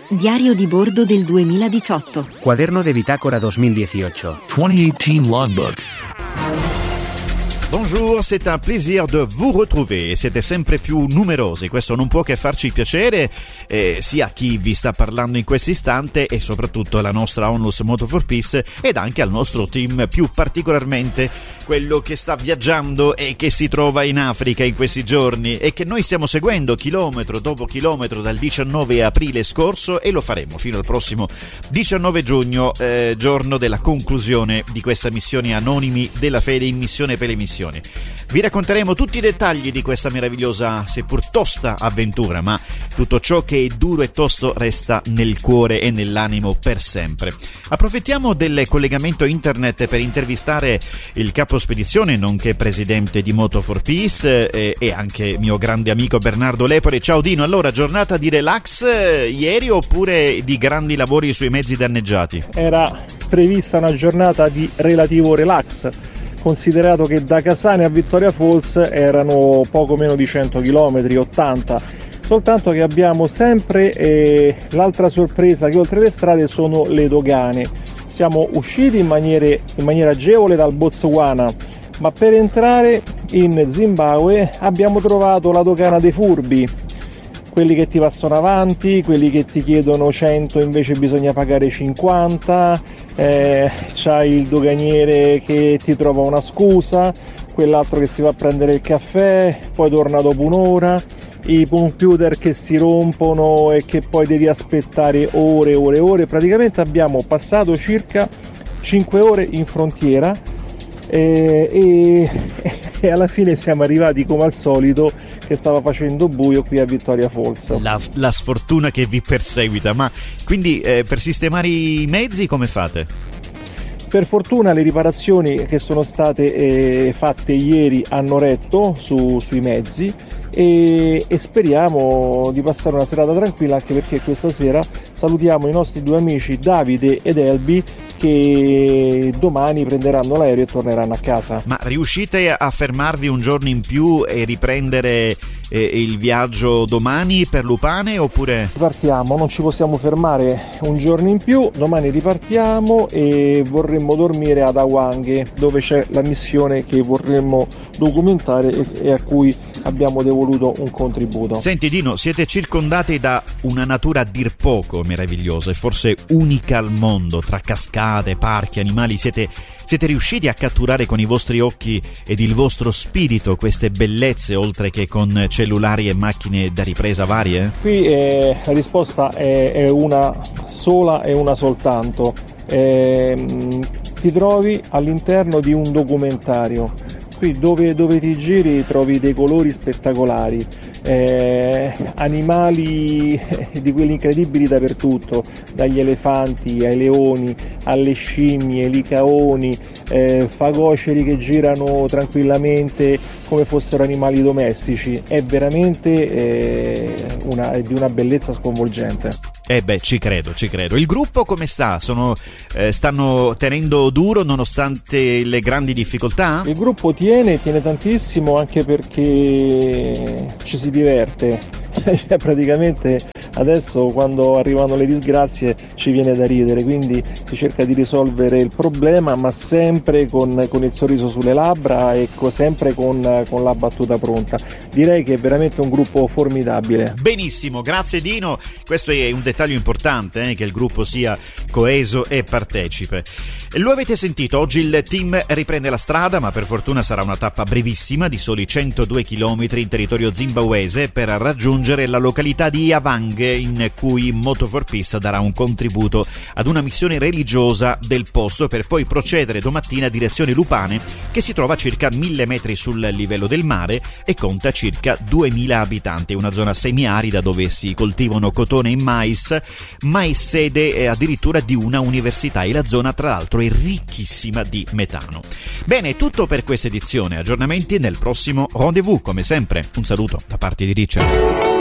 Diario di bordo del 2018. Cuaderno de bitácora 2018. 2018 Logbook. Bonjour, c'est un plaisir de vous retrouver. Siete sempre più numerosi, questo non può che farci piacere, sia a chi vi sta parlando in questo istante e soprattutto alla nostra Onlus Moto for Peace ed anche al nostro team, più particolarmente quello che sta viaggiando e che si trova in Africa in questi giorni e che noi stiamo seguendo chilometro dopo chilometro dal 19 aprile scorso e lo faremo fino al prossimo 19 giugno, giorno della conclusione di questa missione Anonimi della Fede in missione per le missioni. Vi racconteremo tutti i dettagli di questa meravigliosa, seppur tosta avventura, ma tutto ciò che è duro e tosto resta nel cuore e nell'animo per sempre. Approfittiamo del collegamento internet per intervistare il capo spedizione, nonché presidente di Moto for Peace e anche mio grande amico Bernardo Lepore. Ciao Dino, allora giornata di relax ieri oppure di grandi lavori sui mezzi danneggiati? Era prevista una giornata di relativo relax, considerato che da Casane a Vittoria Falls erano poco meno di 100 km, 80, soltanto che abbiamo sempre l'altra sorpresa che oltre le strade sono le dogane. Siamo usciti in maniera agevole dal Botswana, ma per entrare in Zimbabwe abbiamo trovato la dogana dei furbi, quelli che ti passano avanti, quelli che ti chiedono 100 invece bisogna pagare 50, c'hai il doganiere che ti trova una scusa, quell'altro che si va a prendere il caffè, poi torna dopo un'ora, i computer che si rompono e che poi devi aspettare ore. Praticamente abbiamo passato circa 5 ore in frontiera e alla fine siamo arrivati come al solito che stava facendo buio qui a Vittoria Falls. La sfortuna che vi perseguita, ma quindi per sistemare i mezzi come fate? Per fortuna le riparazioni che sono state fatte ieri hanno retto sui mezzi e speriamo di passare una serata tranquilla, anche perché questa sera salutiamo i nostri due amici Davide ed Elbi che domani prenderanno l'aereo e torneranno a casa. Ma riuscite a fermarvi un giorno in più e riprendere il viaggio domani per Lupane oppure? Partiamo, non ci possiamo fermare un giorno in più, domani ripartiamo e vorremmo dormire ad Awanghe, dove c'è la missione che vorremmo documentare e a cui abbiamo devoluto un contributo. Senti Dino, siete circondati da una natura a dir poco meravigliosa e forse unica al mondo, tra cascate, parchi, animali. Siete riusciti a catturare con i vostri occhi ed il vostro spirito queste bellezze, oltre che con cellulari e macchine da ripresa varie? Qui la risposta è una sola e una soltanto. Ti trovi all'interno di un documentario. Qui dove ti giri trovi dei colori spettacolari, animali di quelli incredibili dappertutto, dagli elefanti ai leoni, alle scimmie, ai licaoni, fagoceri che girano tranquillamente come fossero animali domestici. È veramente di una bellezza sconvolgente. Ci credo. Il gruppo come sta? Stanno tenendo duro nonostante le grandi difficoltà? Il gruppo tiene tantissimo, anche perché ci si diverte. Praticamente adesso quando arrivano le disgrazie ci viene da ridere, quindi si cerca di risolvere il problema, ma sempre con il sorriso sulle labbra e sempre con la battuta pronta. Direi che è veramente un gruppo formidabile. Benissimo, grazie Dino. Questo è un dettaglio importante, che il gruppo sia coeso e partecipe. Lo avete sentito, oggi il team riprende la strada, ma per fortuna sarà una tappa brevissima di soli 102 km in territorio zimbabwese per raggiungere la località di Awanghe, in cui Moto for Peace darà un contributo ad una missione religiosa del posto, per poi procedere domattina a direzione Lupane, che si trova a circa 1000 metri sul livello del mare e conta circa 2000 abitanti. È una zona semiarida dove si coltivano cotone e mais, ma è sede addirittura di una università e la zona tra l'altro è ricchissima di metano. Bene, è tutto per questa edizione. Aggiornamenti nel prossimo rendezvous, come sempre. Un saluto da parte di Richard.